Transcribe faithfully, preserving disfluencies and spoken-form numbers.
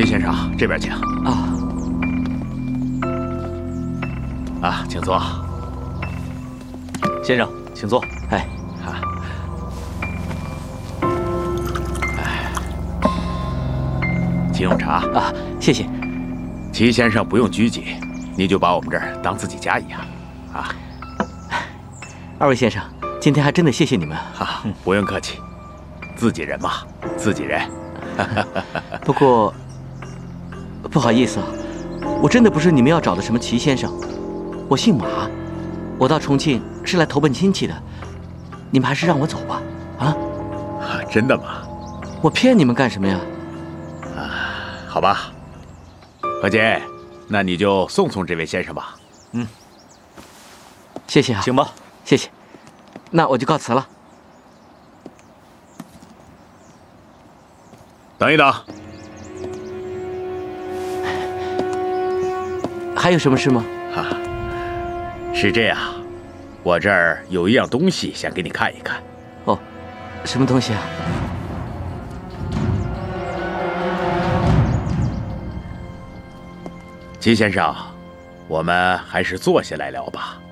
齐先生，这边请。 啊。 啊，请坐。先生，请坐。 哎， 啊。哎，请用茶。 啊，谢谢。 齐先生不用拘谨，你就把我们这儿当自己家一样。啊。 二位先生，今天还真的谢谢你们。 啊，不用客气，自己人嘛，自己人。 不过，不好意思啊，我真的不是你们要找的什么齐先生，我姓马，我到重庆是来投奔亲戚的，你们还是让我走吧。啊？ 啊，真的吗？ 我骗你们干什么呀？ 啊，好吧，何坚，那你就送送这位先生吧。 嗯，谢谢啊。 行吧。 谢谢，那我就告辞了。 等一等， 还有什么事吗？ 啊，是这样，我这儿有一样东西想给你看一看。 哦，什么东西啊？ 齐先生，我们还是坐下来聊吧。